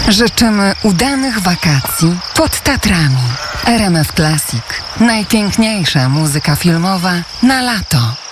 Życzymy udanych wakacji pod Tatrami. RMF Classic. Najpiękniejsza muzyka filmowa na lato.